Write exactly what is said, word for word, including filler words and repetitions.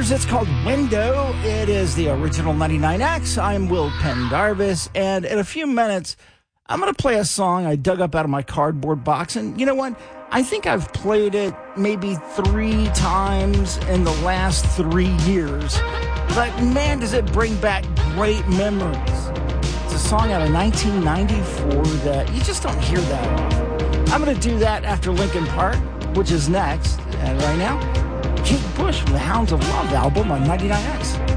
Cheers. It's called Window. It is the original ninety-nine X. I'm Will Pendarvis, and in a few minutes, I'm going to play a song I dug up out of my cardboard box. And you know what? I think I've played it maybe three times in the last three years. But man, does it bring back great memories. It's a song out of nineteen ninety-four that you just don't hear that often. I'm going to do that after Linkin Park, which is next. And right now, Kate Bush from the Hounds of Love album on ninety-nine X.